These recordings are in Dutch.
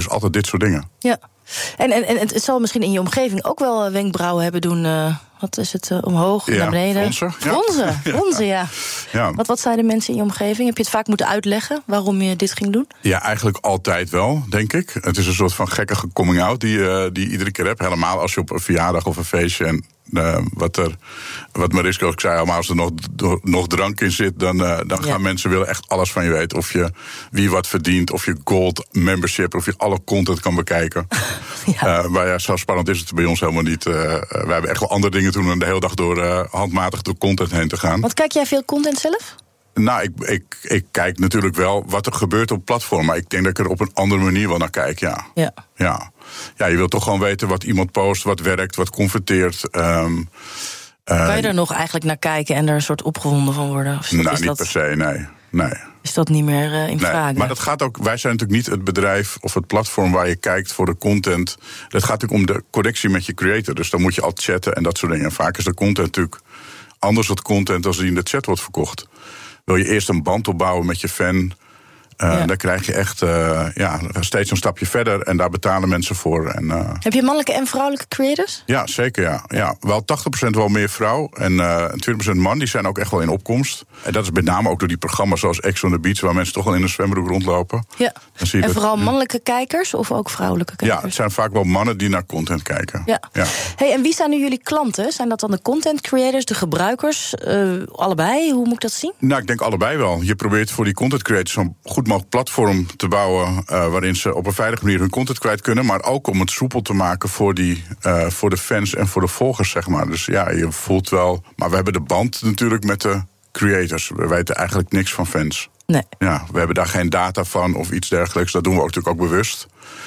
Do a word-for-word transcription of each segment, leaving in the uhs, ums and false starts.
altijd dit soort dingen. Ja, en, en, en het zal misschien in je omgeving ook wel wenkbrauwen hebben doen. Uh, wat is het, uh, omhoog, ja, naar beneden? Fronsen. Fronsen, ja. Fronsen, ja. ja. Wat, wat zeiden mensen in je omgeving? Heb je het vaak moeten uitleggen waarom je dit ging doen? Ja, eigenlijk altijd wel, denk ik. Het is een soort van gekkige coming-out die, uh, die je iedere keer hebt. Helemaal als je op een verjaardag of een feestje... en Uh, wat, er, wat Mariska ook zei, maar als er nog, nog drank in zit... dan, uh, dan gaan ja. mensen willen echt alles van je weten. Of je wie wat verdient, of je gold membership... of je alle content kan bekijken. ja. Uh, maar ja, zo spannend is het bij ons helemaal niet. Uh, uh, wij hebben echt wel andere dingen te doen... dan de hele dag door uh, handmatig door content heen te gaan. Want kijk jij veel content zelf? Nou, ik, ik, ik kijk natuurlijk wel wat er gebeurt op platform... maar ik denk dat ik er op een andere manier wel naar kijk, ja. Ja. Ja. Ja, je wilt toch gewoon weten wat iemand post, wat werkt, wat converteert. Um, uh, kan je er nog eigenlijk naar kijken en er een soort opgewonden van worden? Of nou, is niet dat, per se, nee. nee. Is dat niet meer uh, in nee, vraag? Maar dat gaat ook, wij zijn natuurlijk niet het bedrijf of het platform waar je kijkt voor de content. Dat gaat natuurlijk om de connectie met je creator. Dus dan moet je al chatten en dat soort dingen. En vaak is de content natuurlijk anders soort content als die in de chat wordt verkocht. Wil je eerst een band opbouwen met je fan... Uh, ja. Dan krijg je echt uh, ja, steeds een stapje verder en daar betalen mensen voor. En, uh, Heb je mannelijke en vrouwelijke creators? Ja, zeker. Ja. Ja, wel tachtig procent wel meer vrouw en uh, twintig procent man. Die zijn ook echt wel in opkomst. En dat is met name ook door die programma's zoals Ex on the Beach... waar mensen toch wel in een zwembroek rondlopen. Ja. Dan zie je en dat, vooral mannelijke kijkers of ook vrouwelijke kijkers? Ja, het zijn vaak wel mannen die naar content kijken. Ja. Ja. Hey, en wie zijn nu jullie klanten? Zijn dat dan de content creators, de gebruikers? Uh, allebei? Hoe moet ik dat zien? Nou, ik denk allebei wel. Je probeert voor die content creators zo'n goed mogelijk platform te bouwen... Uh, waarin ze op een veilige manier hun content kwijt kunnen... maar ook om het soepel te maken voor, die, uh, voor de fans en voor de volgers, zeg maar. Dus ja, je voelt wel... Maar we hebben de band natuurlijk met de creators. We weten eigenlijk niks van fans. Nee. Ja, we hebben daar geen data van of iets dergelijks. Dat doen we ook natuurlijk ook bewust.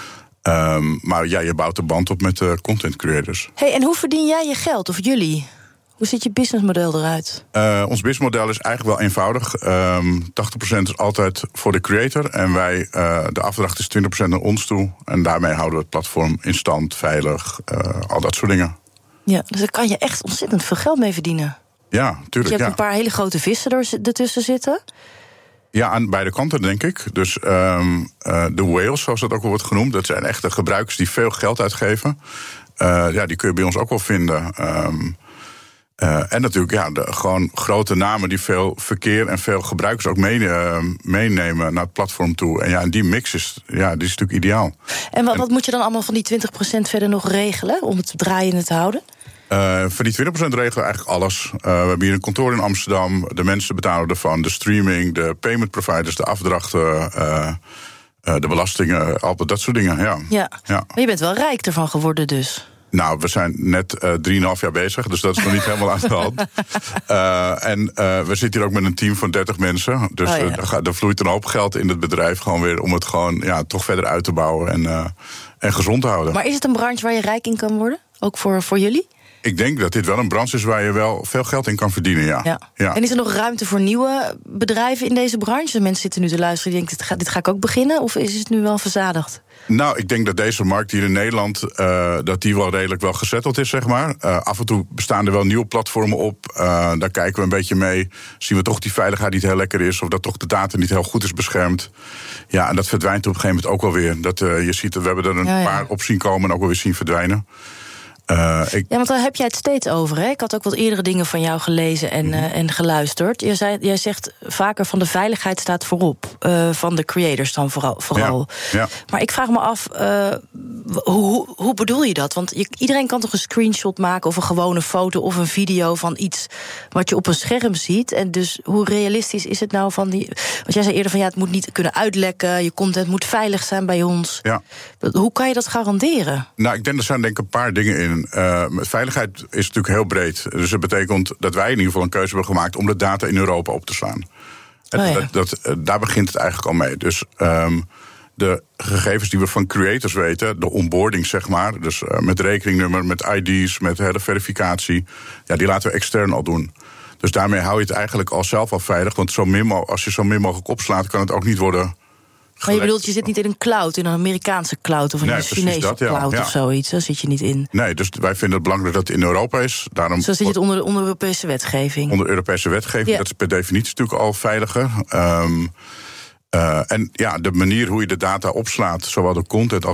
Um, maar ja, je bouwt de band op met de content creators. Hey, en hoe verdien jij je geld, of jullie? Hoe ziet je businessmodel eruit? Uh, ons businessmodel is eigenlijk wel eenvoudig. Um, tachtig procent is altijd voor de creator. En wij, uh, de afdracht is twintig procent naar ons toe. En daarmee houden we het platform in stand, veilig, uh, al dat soort dingen. Ja, dus daar kan je echt ontzettend veel geld mee verdienen. Ja, tuurlijk. Dus je hebt ja. een paar hele grote vissen ertussen zitten. Ja, aan beide kanten, denk ik. Dus um, uh, de whales, zoals dat ook wel wordt genoemd... dat zijn echte gebruikers die veel geld uitgeven. Uh, ja, die kun je bij ons ook wel vinden. Um, uh, en natuurlijk ja, de, gewoon grote namen die veel verkeer... en veel gebruikers ook mee, uh, meenemen naar het platform toe. En ja, en die mix is, ja, die is natuurlijk ideaal. En wat, wat moet je dan allemaal van die twintig procent verder nog regelen... om het draaiende te houden? Uh, voor die twintig procent regelen we eigenlijk alles. Uh, we hebben hier een kantoor in Amsterdam. De mensen betalen ervan. De streaming, de payment providers, de afdrachten... Uh, uh, de belastingen, al dat soort dingen, ja. Ja. ja. Maar je bent wel rijk ervan geworden dus. Nou, we zijn net uh, drieënhalf jaar bezig, dus dat is nog niet helemaal aan de hand. Uh, en uh, we zitten hier ook met een team van dertig mensen. Dus oh, ja. uh, er vloeit een hoop geld in het bedrijf gewoon weer... om het gewoon ja, toch verder uit te bouwen en, uh, en gezond te houden. Maar is het een branche waar je rijk in kan worden? Ook voor, voor jullie? Ik denk dat dit wel een branche is waar je wel veel geld in kan verdienen, ja. ja. ja. En is er nog ruimte voor nieuwe bedrijven in deze branche? Mensen zitten nu te luisteren en denken, dit ga, dit ga ik ook beginnen? Of is het nu wel verzadigd? Nou, ik denk dat deze markt hier in Nederland... Uh, dat die wel redelijk wel gezetteld is, zeg maar. Uh, af en toe bestaan er wel nieuwe platformen op. Uh, daar kijken we een beetje mee. Zien we toch die veiligheid niet heel lekker is... of dat toch de data niet heel goed is beschermd. Ja, en dat verdwijnt op een gegeven moment ook wel weer. Dat, uh, je ziet, we hebben er een ja, ja. paar op zien komen... en ook wel weer zien verdwijnen. Uh, ik... Ja, want daar heb jij het steeds over, hè? Ik had ook wat eerdere dingen van jou gelezen en, mm-hmm. uh, en geluisterd. Jij, zei, jij zegt vaker van de veiligheid staat voorop. Uh, van de creators dan vooral. vooral. Ja, ja. Maar ik vraag me af, uh, hoe, hoe bedoel je dat? Want je, iedereen kan toch een screenshot maken... of een gewone foto of een video van iets... wat je op een scherm ziet. En dus hoe realistisch is het nou van die... Want jij zei eerder van ja, het moet niet kunnen uitlekken... je content moet veilig zijn bij ons. Ja. Hoe kan je dat garanderen? Nou, ik denk er zijn denk ik een paar dingen in. Uh, veiligheid is natuurlijk heel breed. Dus dat betekent dat wij in ieder geval een keuze hebben gemaakt... om de data in Europa op te slaan. Oh, ja. dat, dat, daar begint het eigenlijk al mee. Dus um, de gegevens die we van creators weten... de onboarding, zeg maar, dus uh, met rekeningnummer, met I D's... met hele verificatie, ja, die laten we extern al doen. Dus daarmee hou je het eigenlijk al zelf al veilig... want zo min, als je zo min mogelijk opslaat... kan het ook niet worden... Maar je bedoelt, je zit niet in een cloud, in een Amerikaanse cloud... of in nee, een Chinese dat, ja, cloud ja. of zoiets, daar zit je niet in. Nee, dus wij vinden het belangrijk dat het in Europa is. Daarom Zo zit je het onder, onder Europese wetgeving. Onder Europese wetgeving, ja. Dat is per definitie natuurlijk al veiliger. Um, uh, en ja, de manier hoe je de data opslaat, zowel de content als